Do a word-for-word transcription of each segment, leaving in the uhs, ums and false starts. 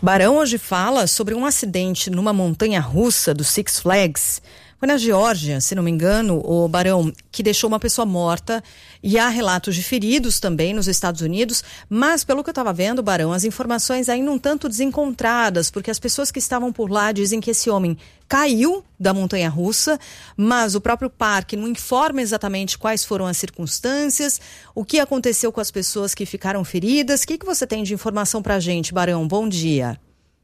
Barão hoje fala sobre um acidente numa montanha-russa do Six Flags. Foi na Geórgia, se não me engano, o Barão, que deixou uma pessoa morta, e há relatos de feridos também nos Estados Unidos, mas pelo que eu estava vendo, Barão, as informações ainda um tanto desencontradas, porque as pessoas que estavam por lá dizem que esse homem caiu da montanha-russa, mas o próprio parque não informa exatamente quais foram as circunstâncias, o que aconteceu com as pessoas que ficaram feridas. O que, que você tem de informação para a gente, Barão? Bom dia.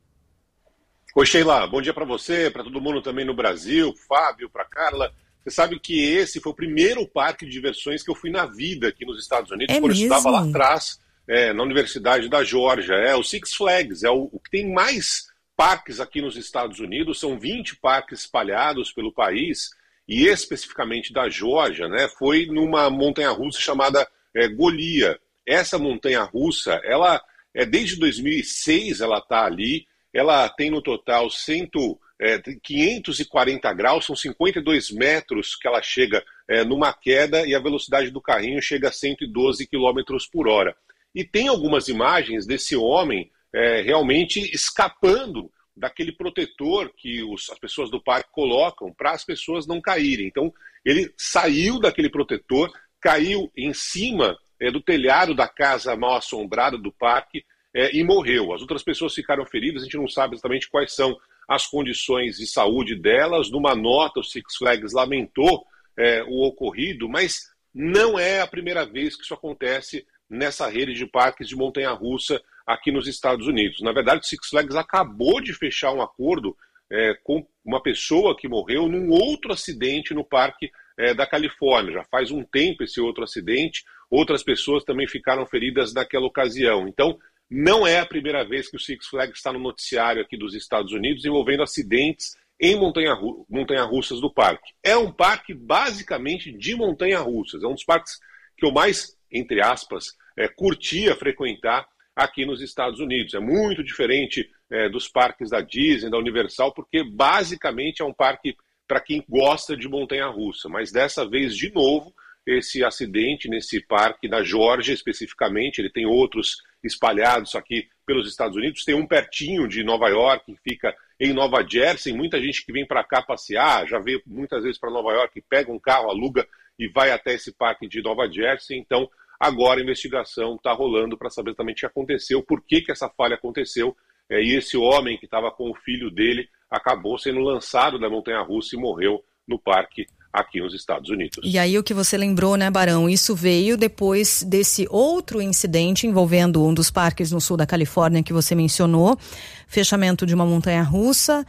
Oi, Sheila, bom dia para você, para todo mundo também no Brasil, Fábio, para Carla. Você sabe que esse foi o primeiro parque de diversões que eu fui na vida aqui nos Estados Unidos, é quando mesmo? eu estudava lá atrás, é, na Universidade da Geórgia. É o Six Flags, é o, o que tem mais parques aqui nos Estados Unidos, são vinte parques espalhados pelo país, e especificamente da Geórgia, né, foi numa montanha-russa chamada é, Golia. Essa montanha-russa, ela, é, desde dois mil e seis ela está ali. Ela tem no total cento, é, quinhentos e quarenta graus, são cinquenta e dois metros que ela chega é, numa queda, e a velocidade do carrinho chega a cento e doze quilômetros por hora. E tem algumas imagens desse homem é, realmente escapando daquele protetor que os, as pessoas do parque colocam para as pessoas não caírem. Então ele saiu daquele protetor, caiu em cima é, do telhado da casa mal assombrada do parque, É, e morreu. As outras pessoas ficaram feridas, a gente não sabe exatamente quais são as condições de saúde delas. Numa nota, o Six Flags lamentou é, o ocorrido, mas não é a primeira vez que isso acontece nessa rede de parques de montanha-russa aqui nos Estados Unidos. Na verdade, o Six Flags acabou de fechar um acordo é, com uma pessoa que morreu num outro acidente no parque é, da Califórnia. Já faz um tempo esse outro acidente, outras pessoas também ficaram feridas naquela ocasião. Então, não é a primeira vez que o Six Flags está no noticiário aqui dos Estados Unidos envolvendo acidentes em montanha-ru- montanha-russas do parque. É um parque basicamente de montanha-russas. É um dos parques que eu mais, entre aspas, é, curtia frequentar aqui nos Estados Unidos. É muito diferente é, dos parques da Disney, da Universal, porque basicamente é um parque para quem gosta de montanha-russa. Mas dessa vez, de novo, esse acidente nesse parque da Geórgia especificamente, ele tem outros espalhados aqui pelos Estados Unidos, tem um pertinho de Nova York, que fica em Nova Jersey. Muita gente que vem para cá passear, já veio muitas vezes para Nova York, pega um carro, aluga e vai até esse parque de Nova Jersey. Então agora a investigação está rolando para saber exatamente o que aconteceu, por que, que essa falha aconteceu, é, e esse homem que estava com o filho dele acabou sendo lançado da montanha-russa e morreu no parque aqui nos Estados Unidos. E aí o que você lembrou, né, Barão? Isso veio depois desse outro incidente envolvendo um dos parques no sul da Califórnia que você mencionou, fechamento de uma montanha-russa,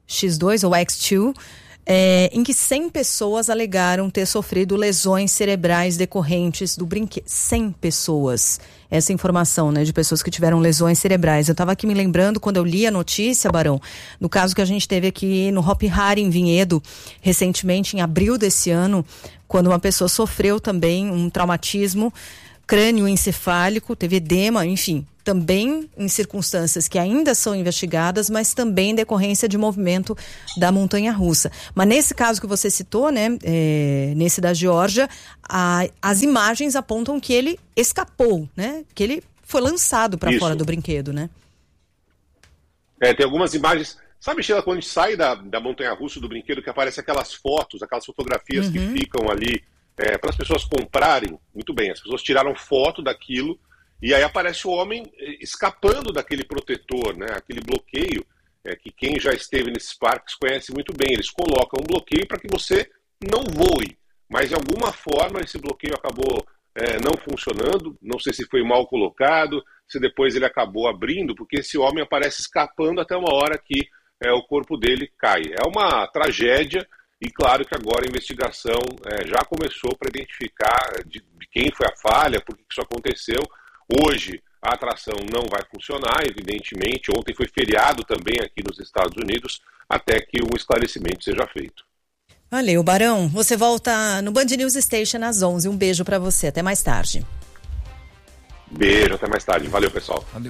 X dois ou X dois, é, em que cem pessoas alegaram ter sofrido lesões cerebrais decorrentes do brinquedo. cem pessoas. Essa informação, né, de pessoas que tiveram lesões cerebrais. Eu estava aqui me lembrando, quando eu li a notícia, Barão, no caso que a gente teve aqui no Hopi Hari, em Vinhedo, recentemente, em abril desse ano, quando uma pessoa sofreu também um traumatismo crânioencefálico, teve edema, enfim, também em circunstâncias que ainda são investigadas, mas também em decorrência de movimento da montanha-russa. Mas nesse caso que você citou, né, é, nesse da Geórgia, a, as imagens apontam que ele escapou, né, que ele foi lançado para fora do brinquedo, né? É, tem algumas imagens. Sabe, Sheila, quando a gente sai da, da montanha-russa do brinquedo, que aparece aquelas fotos, aquelas fotografias uhum. que ficam ali é, para as pessoas comprarem? Muito bem, as pessoas tiraram foto daquilo. E aí aparece o homem escapando daquele protetor, né? Aquele bloqueio é, que quem já esteve nesses parques conhece muito bem. Eles colocam um bloqueio para que você não voe, mas de alguma forma esse bloqueio acabou é, não funcionando. Não sei se foi mal colocado, se depois ele acabou abrindo, porque esse homem aparece escapando até uma hora que é, o corpo dele cai. É uma tragédia e claro que agora a investigação é, já começou para identificar de, de quem foi a falha, por que isso aconteceu. Hoje a atração não vai funcionar, evidentemente. Ontem foi feriado também aqui nos Estados Unidos, até que um esclarecimento seja feito. Valeu, Barão. Você volta no Band News Station às onze. Um beijo para você. Até mais tarde. Beijo, até mais tarde. Valeu, pessoal. Valeu.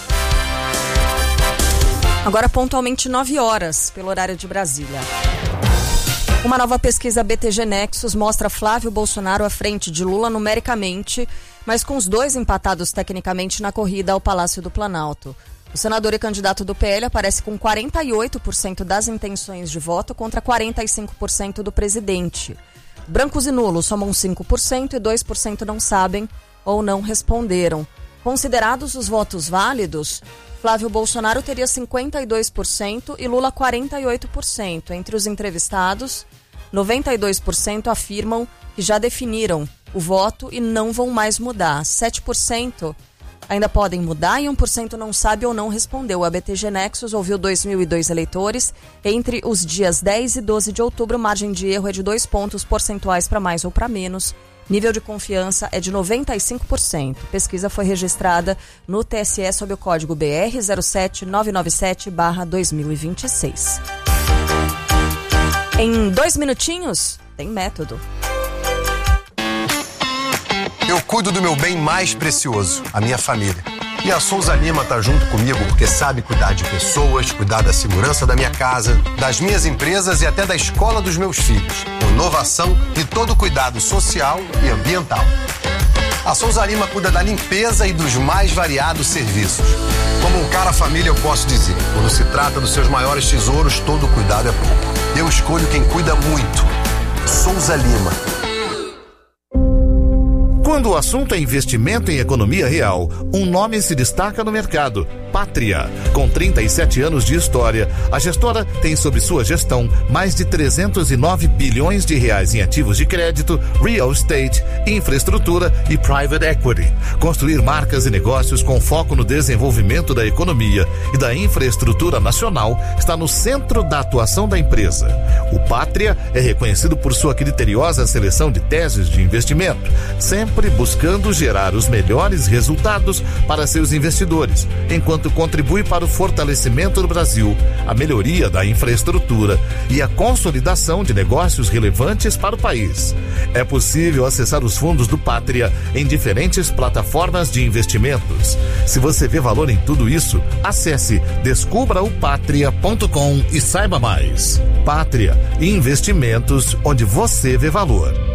Agora pontualmente nove horas, pelo horário de Brasília. Uma nova pesquisa B T G Nexus mostra Flávio Bolsonaro à frente de Lula numericamente, mas com os dois empatados tecnicamente na corrida ao Palácio do Planalto. O senador e candidato do P L aparece com quarenta e oito por cento das intenções de voto contra quarenta e cinco por cento do presidente. Brancos e nulos somam cinco por cento e dois por cento não sabem ou não responderam. Considerados os votos válidos, Flávio Bolsonaro teria cinquenta e dois por cento e Lula quarenta e oito por cento. Entre os entrevistados, noventa e dois por cento afirmam que já definiram o voto e não vão mais mudar. sete por cento ainda podem mudar e um por cento não sabe ou não respondeu. A B T G Nexus ouviu dois mil e dois eleitores. Entre os dias dez e doze de outubro, margem de erro é de dois pontos percentuais para mais ou para menos. Nível de confiança é de noventa e cinco por cento. Pesquisa foi registrada no T S E sob o código B R zero sete nove nove sete barra dois mil e vinte e seis. Em dois minutinhos, tem método. Eu cuido do meu bem mais precioso, a minha família. E a Souza Lima tá junto comigo porque sabe cuidar de pessoas, cuidar da segurança da minha casa, das minhas empresas e até da escola dos meus filhos. Com inovação e todo cuidado social e ambiental. A Souza Lima cuida da limpeza e dos mais variados serviços. Como um cara família, eu posso dizer, quando se trata dos seus maiores tesouros, todo cuidado é pouco. Eu escolho quem cuida muito. Souza Lima. Quando o assunto é investimento em economia real, um nome se destaca no mercado: Pátria. Com trinta e sete anos de história, a gestora tem sob sua gestão mais de trezentos e nove bilhões de reais em ativos de crédito, real estate, infraestrutura e private equity. Construir marcas e negócios com foco no desenvolvimento da economia e da infraestrutura nacional está no centro da atuação da empresa. O Pátria é reconhecido por sua criteriosa seleção de teses de investimento, sempre buscando gerar os melhores resultados para seus investidores, enquanto contribui para o fortalecimento do Brasil, a melhoria da infraestrutura e a consolidação de negócios relevantes para o país. É possível acessar os fundos do Pátria em diferentes plataformas de investimentos. Se você vê valor em tudo isso, acesse descubra o patria ponto com e saiba mais. Pátria, investimentos onde você vê valor.